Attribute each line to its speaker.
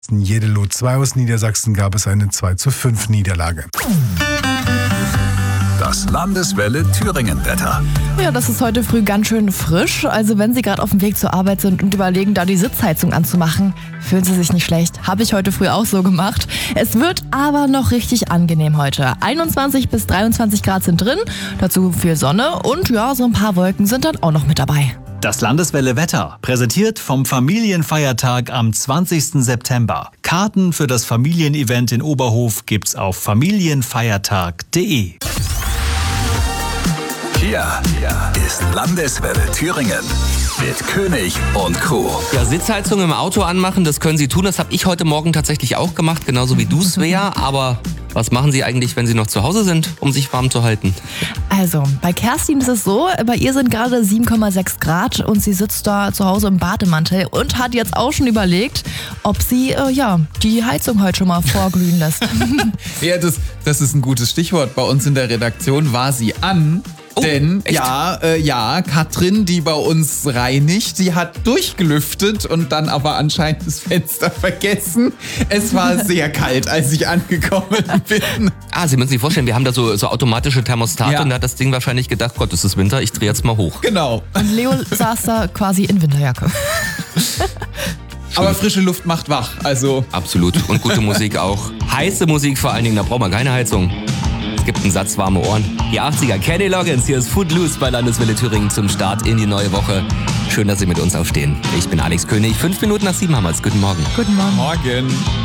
Speaker 1: Jeddelo 2 aus Niedersachsen gab es eine 2:5 Niederlage.
Speaker 2: Das Landeswelle Thüringen-Wetter.
Speaker 3: Ja, das ist heute früh ganz schön frisch. Also wenn Sie gerade auf dem Weg zur Arbeit sind und überlegen, da die Sitzheizung anzumachen, fühlen Sie sich nicht schlecht. Habe ich heute früh auch so gemacht. Es wird aber noch richtig angenehm heute. 21 bis 23 Grad sind drin, dazu viel Sonne und ja, so ein paar Wolken sind dann auch noch mit dabei.
Speaker 4: Das Landeswelle Wetter, präsentiert vom Familienfeiertag am 20. September. Karten für das Familienevent in Oberhof gibt's auf familienfeiertag.de.
Speaker 2: Hier ist Landeswelle Thüringen mit König und Co.
Speaker 5: Ja, Sitzheizung im Auto anmachen, das können Sie tun. Das habe ich heute Morgen tatsächlich auch gemacht, genauso wie du, Svea. Aber was machen Sie eigentlich, wenn Sie noch zu Hause sind, um sich warm zu halten?
Speaker 3: Also, bei Kerstin ist es so, bei ihr sind gerade 7,6 Grad und sie sitzt da zu Hause im Bademantel und hat jetzt auch schon überlegt, ob sie die Heizung heute schon mal vorglühen lässt.
Speaker 6: Ja, das ist ein gutes Stichwort. Bei uns in der Redaktion war sie an. Denn,
Speaker 5: echt?
Speaker 6: Katrin, die bei uns reinigt, die hat durchgelüftet und dann aber anscheinend das Fenster vergessen. Es war sehr kalt, als ich angekommen bin.
Speaker 5: Sie müssen sich vorstellen, wir haben da so automatische Thermostate und da hat das Ding wahrscheinlich gedacht, Gott, es ist Winter, ich drehe jetzt mal hoch.
Speaker 6: Genau.
Speaker 3: Und Leo saß da quasi in Winterjacke.
Speaker 6: Aber frische Luft macht wach, also.
Speaker 5: Absolut. Und gute Musik auch. Heiße Musik vor allen Dingen, da braucht man keine Heizung. Es gibt einen Satz warme Ohren. Die 80er, Kenny Loggins, hier ist Footloose bei Landeswelle Thüringen zum Start in die neue Woche. Schön, dass Sie mit uns aufstehen. Ich bin Alex König, 5 Minuten nach 7 haben wir es. Guten Morgen.
Speaker 3: Guten Morgen.
Speaker 6: Morgen.